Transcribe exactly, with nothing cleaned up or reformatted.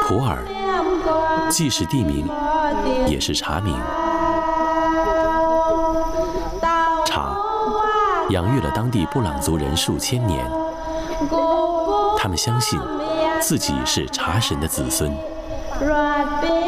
普洱既是地名，也是茶名。茶养育了当地布朗族人数千年，他们相信自己是茶神的子孙。